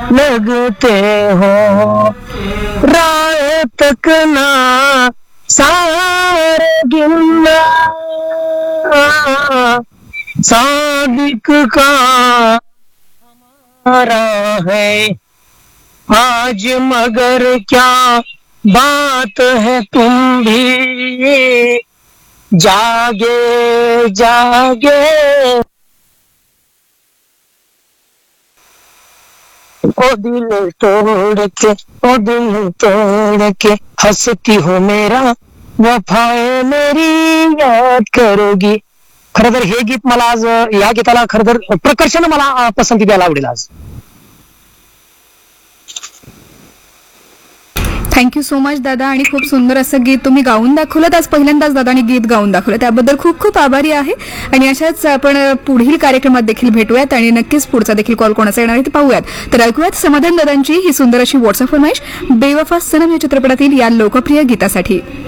लगते हो, राह तक ना सारे गिरना, सादिक का हमारा है आज, मगर क्या बात है तुम भी जागे जागे। ओ दिल तोड़ के, ओ दिल तोड़ के हंसती हो मेरा, वफाए मेरी याद करोगी. खरं तर हे गीत मला आज, या गीताला खरं तर प्रकर्षानं मला पसंती द्यायला आवडेल आज. थँक्यू सो मच दादा. आणि खूप सुंदर असं गीत तुम्ही गाऊन दाखवलं. आज पहिल्यांदाच दादानी गीत गाऊन दाखवलं, त्याबद्दल खूप खूप आभारी आहे. आणि अशाच आपण पुढील कार्यक्रमात देखील भेटूयात आणि नक्कीच पुढचा देखील कॉल कोणाचा येणार आहे ते पाहूयात. तर ऐकूयात समाधान दादांची ही सुंदर अशी व्हॉट्सअप फरमाईश बेवफा सनम या चित्रपटातील या लोकप्रिय गीतासाठी.